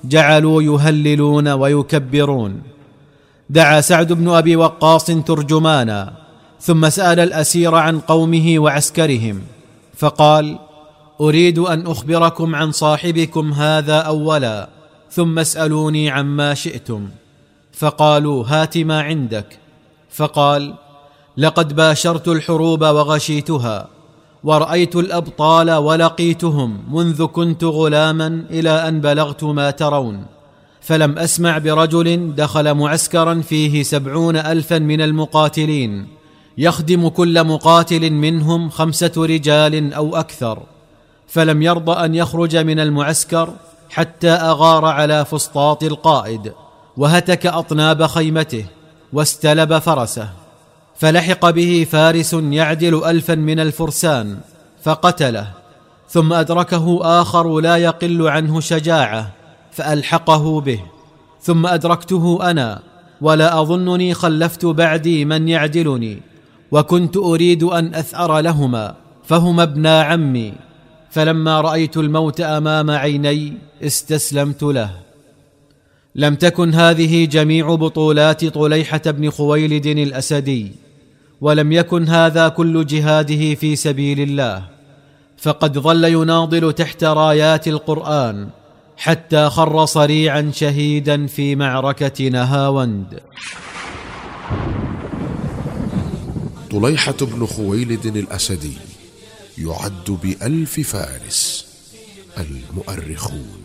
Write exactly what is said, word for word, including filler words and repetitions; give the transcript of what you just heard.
جعلوا يهللون ويكبرون. دعا سعد بن أبي وقاص ترجمانا، ثم سأل الأسير عن قومه وعسكرهم، فقال: أريد أن أخبركم عن صاحبكم هذا أولا، ثم اسألوني عما شئتم. فقالوا: هات ما عندك. فقال: لقد باشرت الحروب وغشيتها، ورأيت الأبطال ولقيتهم منذ كنت غلاما إلى أن بلغت ما ترون، فلم أسمع برجل دخل معسكرا فيه سبعون ألفا من المقاتلين يخدم كل مقاتل منهم خمسة رجال أو أكثر، فلم يرضى أن يخرج من المعسكر حتى أغار على فسطاط القائد، وهتك أطناب خيمته، واستلب فرسه، فلحق به فارس يعدل ألفا من الفرسان فقتله، ثم أدركه آخر لا يقل عنه شجاعة فألحقه به، ثم أدركته أنا، ولا أظنني خلفت بعدي من يعدلني، وكنت أريد أن أثأر لهما، فهما ابنا عمي، فلما رأيت الموت أمام عيني استسلمت له. لم تكن هذه جميع بطولات طليحة بن خويلد الأسدي، ولم يكن هذا كل جهاده في سبيل الله، فقد ظل يناضل تحت رايات القرآن حتى خر صريعا شهيدا في معركة نهاوند. طليحة بن خويلد الأسدي يعد بألف فارس. المؤرخون